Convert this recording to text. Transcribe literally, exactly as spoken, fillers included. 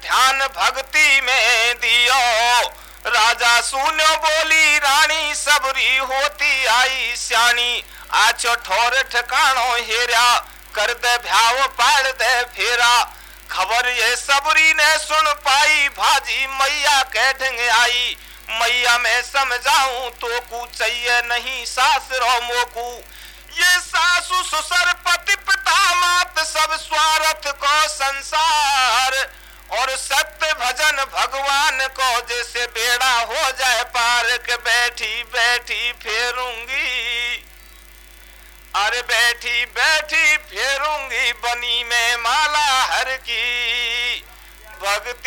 ध्यान भक्ति में दियो। राजा सुनो बोली रानी सबरी होती आई स्याणी। आछो ठोर ठिकाणो हेरा कर दे भ्याव पाड़ दे फेरा। खबर ये सबरी ने सुन पाई भाजी मैया के ढंग आई। मैया मैं समझाऊं तो कु चाहिए नहीं सास रो मोकू। ये सासु ससुर पति पिता मात सब स्वार्थ को संसार। और सत्य भजन भगवान को जैसे बेड़ा हो जाए पार के बैठी बैठी फेरूंगी। अरे बैठी बैठी फेरूंगी बनी में माला हर की भक्ति।